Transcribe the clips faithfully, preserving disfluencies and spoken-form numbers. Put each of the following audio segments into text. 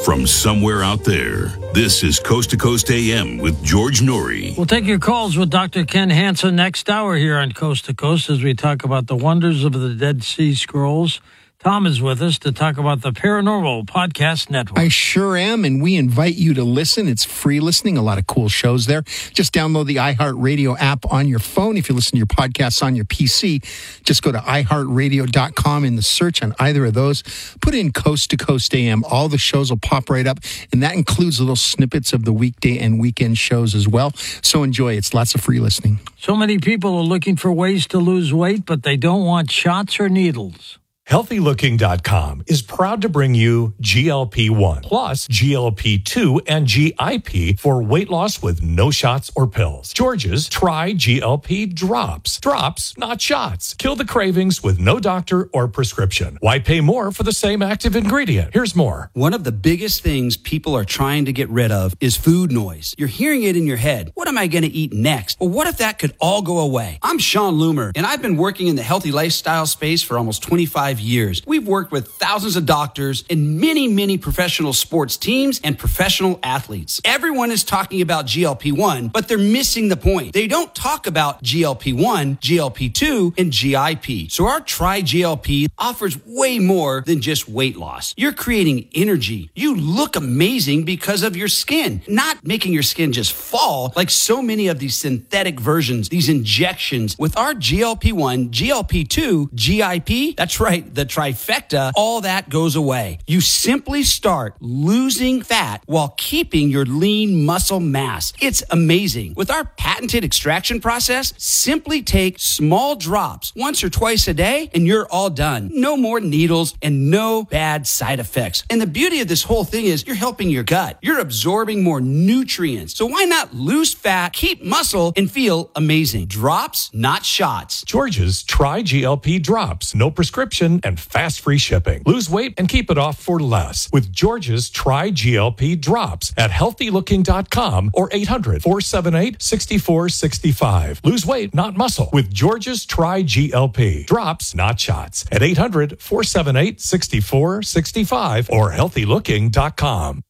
from somewhere out there. This is Coast to Coast A M with George Noory. We'll take your calls with Doctor Ken Hansen next hour here on Coast to Coast as we talk about the wonders of the Dead Sea Scrolls. Tom is with us to talk about the Paranormal Podcast Network. I sure am, and we invite you to listen. It's free listening, a lot of cool shows there. Just download the iHeartRadio app on your phone. If you listen to your podcasts on your P C, just go to i heart radio dot com in the search on either of those. Put in Coast to Coast A M. All the shows will pop right up, and that includes little snippets of the weekday and weekend shows as well. So enjoy. It's lots of free listening. So many people are looking for ways to lose weight, but they don't want shots or needles. healthy looking dot com is proud to bring you G L P one plus G L P two and G I P for weight loss with no shots or pills. George's Try G L P Drops. Drops, not shots. Kill the cravings with no doctor or prescription. Why pay more for the same active ingredient? Here's more. One of the biggest things people are trying to get rid of is food noise. You're hearing it in your head. What am I going to eat next? Well, what if that could all go away? I'm Sean Loomer, and I've been working in the healthy lifestyle space for almost twenty-five years. We've worked with thousands of doctors and many, many professional sports teams and professional athletes. Everyone is talking about G L P one, but they're missing the point. They don't talk about G L P one, G L P two, and G I P. So our Try G L P offers way more than just weight loss. You're creating energy. You look amazing because of your skin, not making your skin just fall like so many of these synthetic versions, these injections. With our G L P one, G L P two, G I P, that's right, the trifecta, all that goes away. You simply start losing fat while keeping your lean muscle mass. It's amazing. With our patented extraction process, simply take small drops once or twice a day and you're all done. No more needles and no bad side effects. And the beauty of this whole thing is you're helping your gut. You're absorbing more nutrients. So why not lose fat, keep muscle, and feel amazing? Drops, not shots. George's Try G L P Drops. No prescription and fast free shipping. Lose weight and keep it off for less with George's Try G L P Drops at healthy looking dot com or eight hundred, four seven eight, six four six five. Lose weight, not muscle with George's Try G L P. Drops, not shots at eight hundred, four seven eight, six four six five or healthy looking dot com.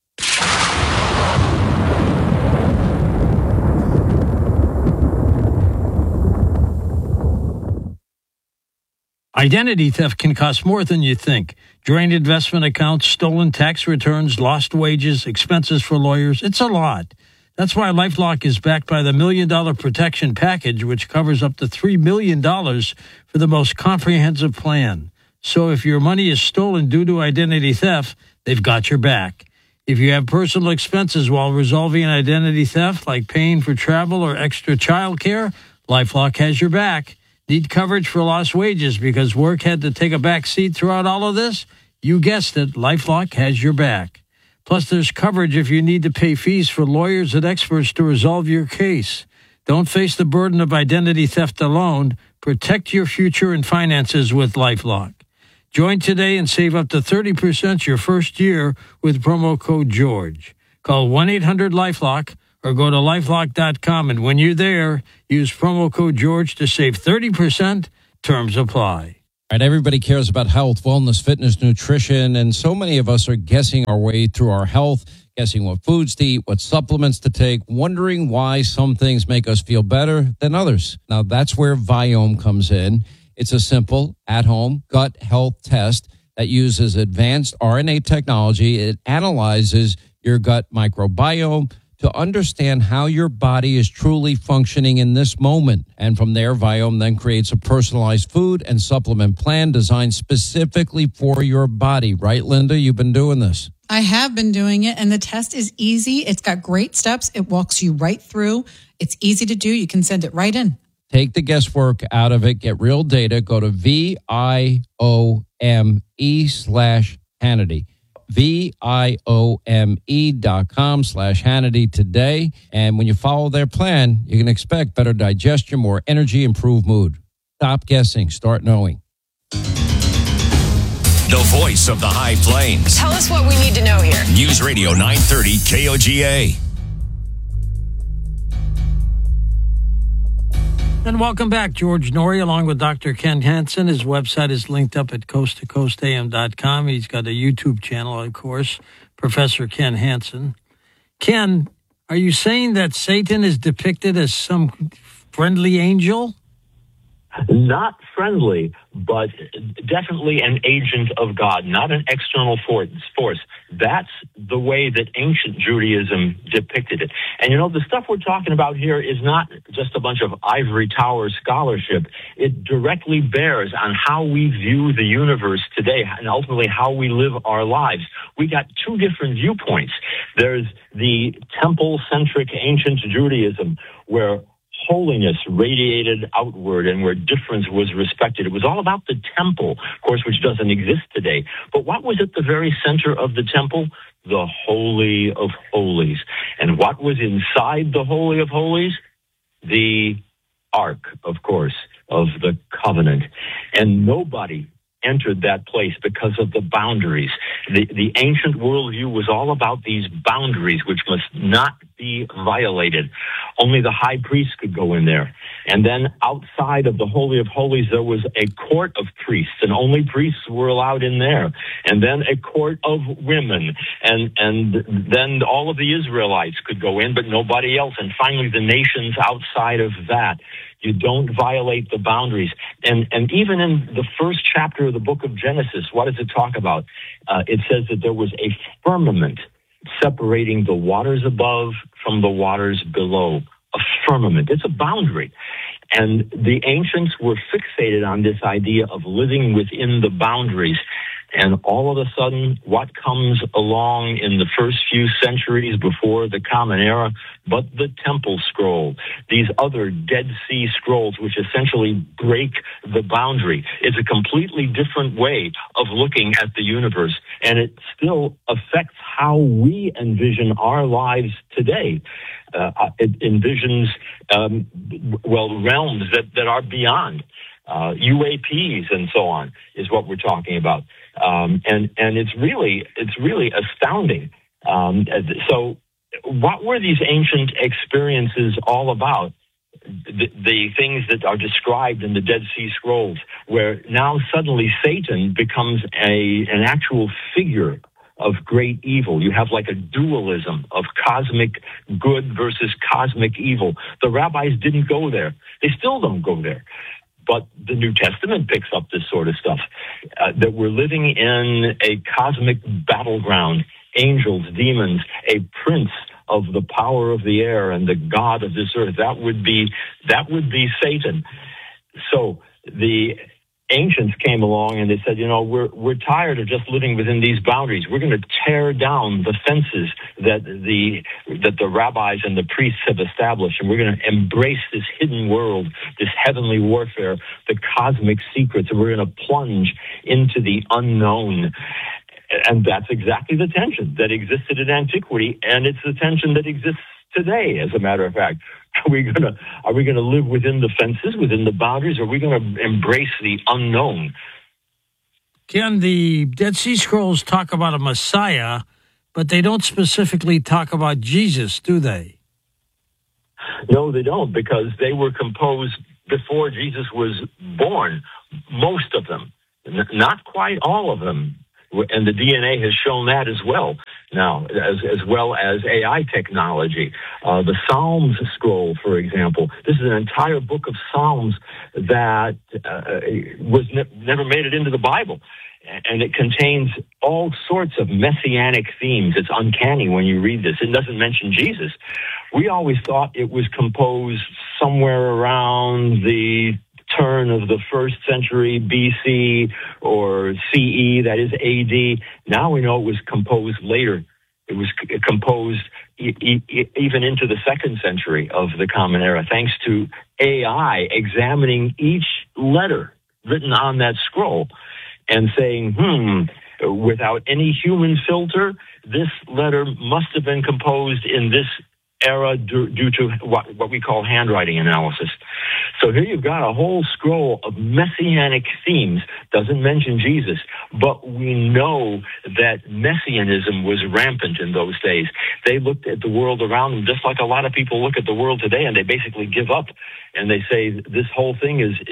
Identity theft can cost more than you think. Drained investment accounts, stolen tax returns, lost wages, expenses for lawyers. It's a lot. That's why LifeLock is backed by the Million Dollar Protection Package, which covers up to three million dollars for the most comprehensive plan. So if your money is stolen due to identity theft, they've got your back. If you have personal expenses while resolving an identity theft, like paying for travel or extra child care, LifeLock has your back. Need coverage for lost wages because work had to take a back seat throughout all of this? You guessed it, LifeLock has your back. Plus, there's coverage if you need to pay fees for lawyers and experts to resolve your case. Don't face the burden of identity theft alone. Protect your future and finances with LifeLock. Join today and save up to thirty percent your first year with promo code GEORGE. Call one eight hundred LifeLock or go to lifelock dot com, and when you're there, use promo code GEORGE to save thirty percent. Terms apply. All right, everybody cares about health, wellness, fitness, nutrition, and so many of us are guessing our way through our health, guessing what foods to eat, what supplements to take, wondering why some things make us feel better than others. Now, that's where Viome comes in. It's a simple, at-home gut health test that uses advanced R N A technology. It analyzes your gut microbiome to understand how your body is truly functioning in this moment. And from there, Viome then creates a personalized food and supplement plan designed specifically for your body. Right, Linda? You've been doing this. I have been doing it, and the test is easy. It's got great steps. It walks you right through. It's easy to do. You can send it right in. Take the guesswork out of it. Get real data. Go to V I O M E slash Hannity. V-I-O-M-E dot com slash Hannity today. And when you follow their plan, you can expect better digestion, more energy, improved mood. Stop guessing. Start knowing. The voice of the High Plains. Tell us what we need to know here. News Radio nine thirty K O G A. And welcome back, George Noory, along with Doctor Ken Hansen. His website is linked up at coast to coast a m dot com. He's got a YouTube channel, of course, Professor Ken Hansen. Ken, are you saying that Satan is depicted as some friendly angel? Not friendly, but definitely an agent of God, not an external force. That's the way that ancient Judaism depicted it. And you know, the stuff we're talking about here is not just a bunch of ivory tower scholarship. It directly bears on how we view the universe today and ultimately how we live our lives. We got two different viewpoints. There's the temple-centric ancient Judaism, where holiness radiated outward and where difference was respected. It was all about the temple, of course, which doesn't exist today. But what was at the very center of the temple? The Holy of Holies. And what was inside the Holy of Holies? The Ark, of course, of the covenant. And nobody entered that place because of the boundaries. The, the ancient worldview was all about these boundaries, which must not be violated. Only the high priest could go in there. And then outside of the Holy of Holies, there was a court of priests, and only priests were allowed in there. And then a court of women. And, and then all of the Israelites could go in, but nobody else. And finally, the nations outside of that. You don't violate the boundaries. And and even in the first chapter of the book of Genesis, what does it talk about? Uh, it says that there was a firmament separating the waters above from the waters below. A firmament. It's a boundary. And the ancients were fixated on this idea of living within the boundaries. And all of a sudden, what comes along in the first few centuries before the Common Era, but the Temple Scroll, these other Dead Sea Scrolls, which essentially break the boundary. It's a completely different way of looking at the universe, and it still affects how we envision our lives today. Uh, it envisions, um, well, realms that, that are beyond. Uh, U A Ps and so on is what we're talking about. Um, and, and it's really, it's really astounding. Um, so what were these ancient experiences all about? The, the things that are described in the Dead Sea Scrolls, where now suddenly Satan becomes a, an actual figure of great evil. You have like a dualism of cosmic good versus cosmic evil. The rabbis didn't go there. They still don't go there. But the New Testament picks up this sort of stuff, uh, that we're living in a cosmic battleground, angels, demons, a prince of the power of the air and the God of this earth. That would be, that would be Satan. So the ancients came along and they said, you know, we're we're tired of just living within these boundaries. We're going to tear down the fences that the that the rabbis and the priests have established, and we're going to embrace this hidden world, this heavenly warfare, the cosmic secrets, and we're going to plunge into the unknown. And that's exactly the tension that existed in antiquity, and it's the tension that exists today, as a matter of fact. Are we gonna are we gonna live within the fences, within the boundaries, or are we gonna embrace the unknown? Ken, the Dead Sea Scrolls talk about a Messiah, but they don't specifically talk about Jesus, do they? No, they don't, because they were composed before Jesus was born. Most of them, N- not quite all of them. And the D N A has shown that as well now, as, as well as A I technology. Uh, the Psalms scroll, for example, this is an entire book of Psalms that uh, was ne- never made it into the Bible. And it contains all sorts of messianic themes. It's uncanny when you read this. It doesn't mention Jesus. We always thought it was composed somewhere around the turn of the first century B C or C E, that is A D. Now we know it was composed later. It was c- composed e- e- even into the second century of the Common Era, thanks to A I examining each letter written on that scroll and saying, hmm, without any human filter, this letter must have been composed in this era due, due to what, what we call handwriting analysis. So here you've got a whole scroll of messianic themes. Doesn't mention Jesus, but we know that messianism was rampant in those days. They looked at the world around them just like a lot of people look at the world today, and they basically give up and they say this whole thing is is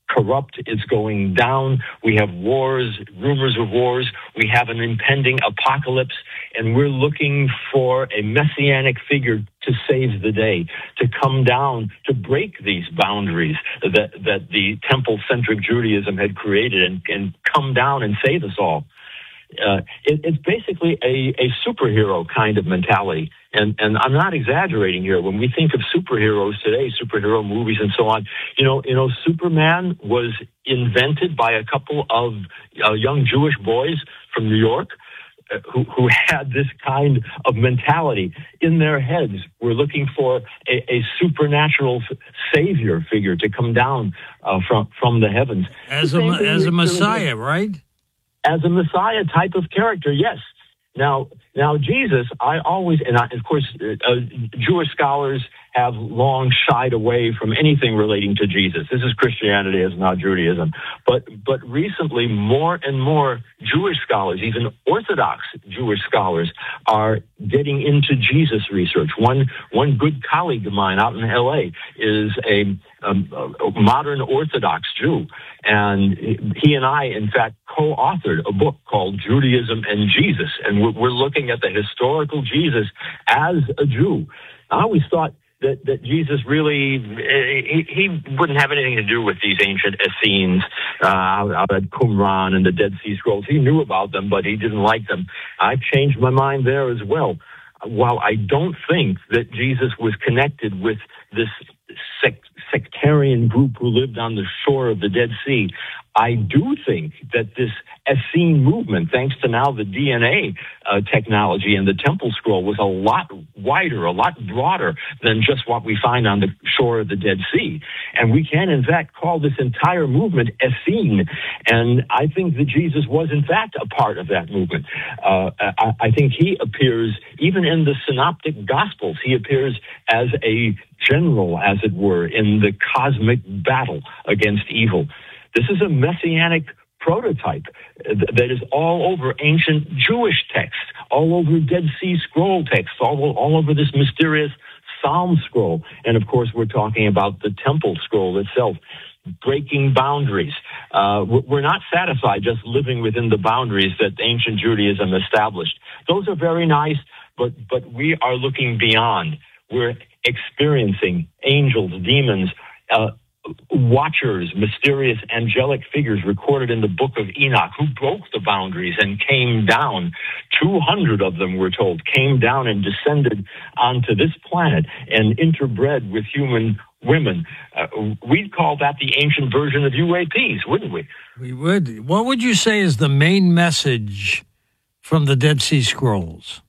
corrupt. It's going down. We have wars, rumors of wars. We have an impending apocalypse, and we're looking for a messianic figure to save the day, to come down, to break these boundaries that, that the temple-centric Judaism had created and, and come down and save us all. Uh, it, it's basically a, a superhero kind of mentality. And, and I'm not exaggerating here. When we think of superheroes today, superhero movies and so on, you know, you know, Superman was invented by a couple of uh, young Jewish boys from New York uh, who, who had this kind of mentality in their heads. We're looking for a, a supernatural f- savior figure to come down uh, from, from the heavens. As a, as a Messiah, right? As a Messiah type of character, yes. Now, now Jesus, I always, and I, of course, uh, Jewish scholars have long shied away from anything relating to Jesus. This is Christianity, it's not Judaism. But, but recently, more and more Jewish scholars, even Orthodox Jewish scholars, are getting into Jesus research. One, one good colleague of mine out in L A is a, um, a modern Orthodox Jew. And he and I, in fact, co-authored a book called Judaism and Jesus. And we're, we're looking at the historical Jesus as a Jew. I always thought that, that Jesus really, he, he wouldn't have anything to do with these ancient Essenes uh, out, out at Qumran and the Dead Sea Scrolls. He knew about them, but he didn't like them. I've changed my mind there as well. While I don't think that Jesus was connected with this sect, sectarian group who lived on the shore of the Dead Sea, I do think that this Essene movement, thanks to now the D N A uh, technology and the Temple Scroll, was a lot wider, a lot broader than just what we find on the shore of the Dead Sea. And we can, in fact, call this entire movement Essene. And I think that Jesus was, in fact, a part of that movement. Uh, I, I think he appears, even in the Synoptic Gospels, he appears as a general, as it were, in the cosmic battle against evil. This is a messianic prototype that is all over ancient Jewish texts, all over Dead Sea Scroll texts, all, all over this mysterious Psalm scroll. And, of course, we're talking about the Temple Scroll itself, breaking boundaries. Uh, we're not satisfied just living within the boundaries that ancient Judaism established. Those are very nice, but, but we are looking beyond. We're experiencing angels, demons, uh, watchers, mysterious angelic figures recorded in the book of Enoch who broke the boundaries and came down. two hundred of them, we're told, came down and descended onto this planet and interbred with human women. Uh, we'd call that the ancient version of U A Ps, wouldn't we? We would. What would you say is the main message from the Dead Sea Scrolls?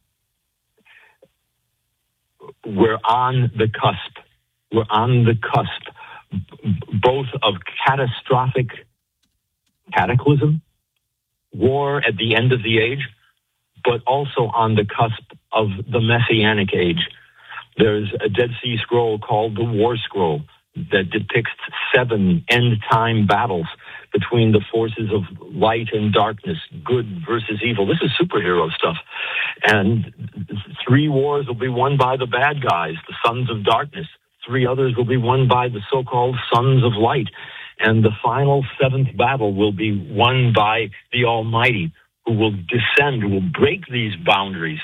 We're on the cusp. We're on the cusp both of catastrophic cataclysm, war at the end of the age, but also on the cusp of the Messianic age. There's a Dead Sea Scroll called the War Scroll that depicts seven end-time battles between the forces of light and darkness, good versus evil. This is superhero stuff. And three wars will be won by the bad guys, the sons of darkness. Three others will be won by the so-called sons of light. And the final seventh battle will be won by the Almighty, who will descend, who will break these boundaries